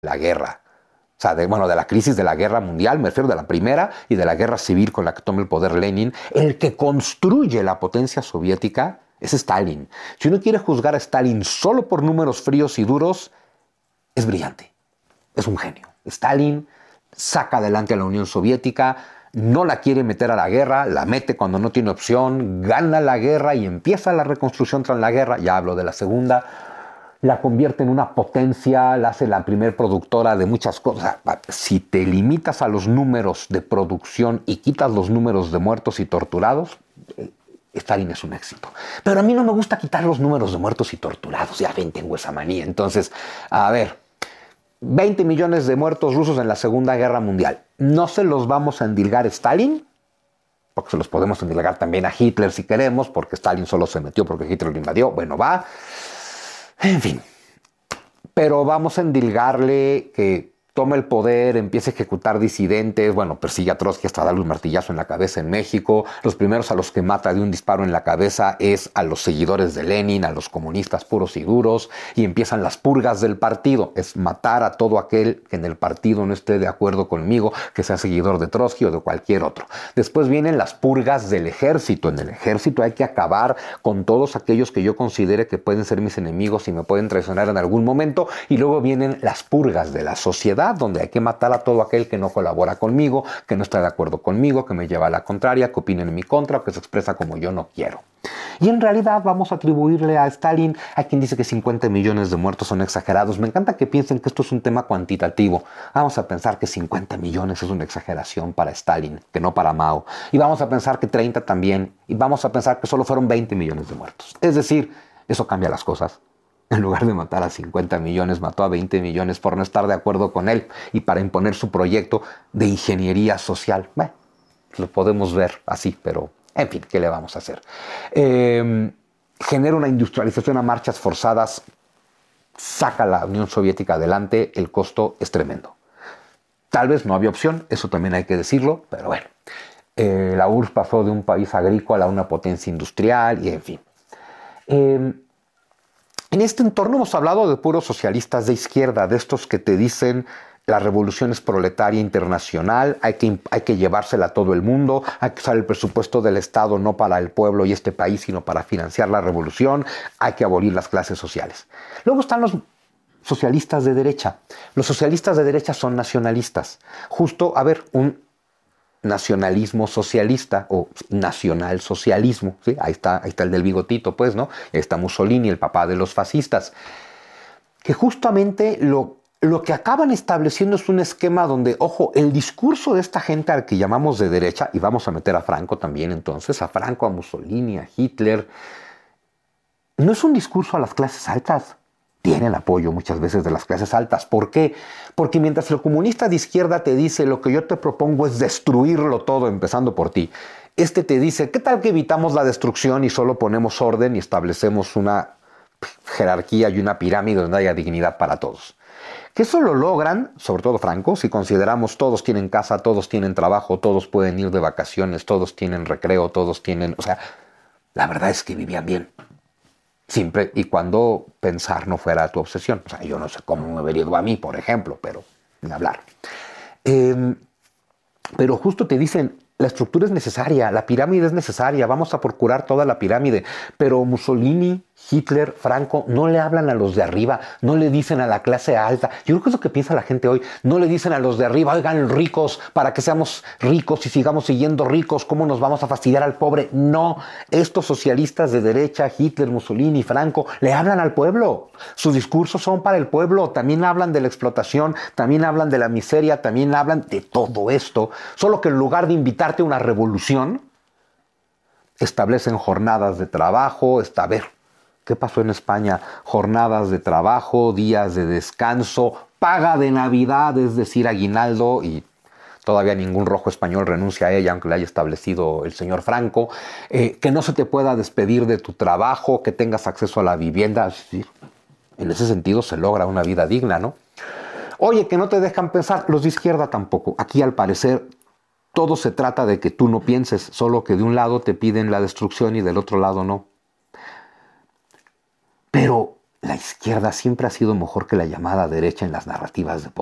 la guerra. O sea, de la crisis de la guerra mundial, me refiero de la primera y de la guerra civil con la que toma el poder Lenin. El que construye la potencia soviética es Stalin. Si uno quiere juzgar a Stalin solo por números fríos y duros, es brillante. Es un genio. Stalin saca adelante a la Unión Soviética, no la quiere meter a la guerra, la mete cuando no tiene opción, gana la guerra y empieza la reconstrucción tras la guerra, ya hablo de la segunda, la convierte en una potencia, la hace la primer productora de muchas cosas. Si te limitas a los números de producción y quitas los números de muertos y torturados, Stalin es un éxito. Pero a mí no me gusta quitar los números de muertos y torturados, ya ven, tengo esa manía. Entonces, a ver, 20 millones de muertos rusos en la Segunda Guerra Mundial. ¿No se los vamos a endilgar a Stalin? Porque se los podemos endilgar también a Hitler si queremos, porque Stalin solo se metió porque Hitler lo invadió. Bueno, va. En fin. Pero vamos a endilgarle que toma el poder, empieza a ejecutar disidentes, persigue a Trotsky hasta darle un martillazo en la cabeza en México. Los primeros a los que mata de un disparo en la cabeza es a los seguidores de Lenin, a los comunistas puros y duros, y empiezan las purgas del partido. Es matar a todo aquel que en el partido no esté de acuerdo conmigo, que sea seguidor de Trotsky o de cualquier otro. Después vienen las purgas del ejército. En el ejército hay que acabar con todos aquellos que yo considere que pueden ser mis enemigos y me pueden traicionar en algún momento. Y luego vienen las purgas de la sociedad, donde hay que matar a todo aquel que no colabora conmigo, que no está de acuerdo conmigo, que me lleva a la contraria, que opina en mi contra o que se expresa como yo no quiero. Y en realidad vamos a atribuirle a Stalin, a quien dice que 50 millones de muertos son exagerados. Me encanta que piensen que esto es un tema cuantitativo. Vamos a pensar que 50 millones es una exageración para Stalin, que no para Mao. Y vamos a pensar que 30 también. Y vamos a pensar que solo fueron 20 millones de muertos. Es decir, eso cambia las cosas. En lugar de matar a 50 millones, mató a 20 millones por no estar de acuerdo con él y para imponer su proyecto de ingeniería social. Bueno, lo podemos ver así, pero en fin, ¿qué le vamos a hacer? Genera una industrialización a marchas forzadas, saca a la Unión Soviética adelante, el costo es tremendo. Tal vez no había opción, eso también hay que decirlo, pero bueno. La URSS pasó de un país agrícola a una potencia industrial y en fin. En este entorno hemos hablado de puros socialistas de izquierda, de estos que te dicen la revolución es proletaria internacional, hay que llevársela a todo el mundo, hay que usar el presupuesto del Estado no para el pueblo y este país, sino para financiar la revolución, hay que abolir las clases sociales. Luego están los socialistas de derecha. Los socialistas de derecha son nacionalistas. Justo, un nacionalismo socialista o nacionalsocialismo, ¿sí? Ahí está el del bigotito, pues, ¿no? Ahí está Mussolini, el papá de los fascistas, que justamente lo que acaban estableciendo es un esquema donde, ojo, el discurso de esta gente al que llamamos de derecha, y vamos a meter a Franco también entonces, a Franco, a Mussolini, a Hitler, no es un discurso a las clases altas. Tienen apoyo muchas veces de las clases altas. ¿Por qué? Porque mientras el comunista de izquierda te dice lo que yo te propongo es destruirlo todo, empezando por ti, este te dice, ¿qué tal que evitamos la destrucción y solo ponemos orden y establecemos una jerarquía y una pirámide donde haya dignidad para todos? Que eso lo logran, sobre todo Franco, si consideramos todos tienen casa, todos tienen trabajo, todos pueden ir de vacaciones, todos tienen recreo, todos tienen... O sea, la verdad es que vivían bien. Siempre y cuando pensar no fuera tu obsesión. O sea, yo no sé cómo me hubiera ido a mí, por ejemplo, pero ni hablar. Pero justo te dicen, la estructura es necesaria, la pirámide es necesaria, vamos a procurar toda la pirámide. Pero Mussolini, Hitler, Franco, no le hablan a los de arriba, no le dicen a la clase alta. Yo creo que es lo que piensa la gente hoy. No le dicen a los de arriba, oigan, ricos, para que seamos ricos y sigamos siguiendo ricos, ¿cómo nos vamos a fastidiar al pobre? No, estos socialistas de derecha, Hitler, Mussolini, Franco, le hablan al pueblo. Sus discursos son para el pueblo, también hablan de la explotación, también hablan de la miseria, también hablan de todo esto. Solo que en lugar de invitarte a una revolución, establecen jornadas de trabajo, ¿qué pasó en España? Jornadas de trabajo, días de descanso, paga de Navidad, es decir, aguinaldo, y todavía ningún rojo español renuncia a ella, aunque la haya establecido el señor Franco. Que no se te pueda despedir de tu trabajo, que tengas acceso a la vivienda. Es decir, en ese sentido se logra una vida digna, ¿no? Oye, que no te dejan pensar, los de izquierda tampoco. Aquí, al parecer, todo se trata de que tú no pienses, solo que de un lado te piden la destrucción y del otro lado no. Pero la izquierda siempre ha sido mejor que la llamada derecha en las narrativas de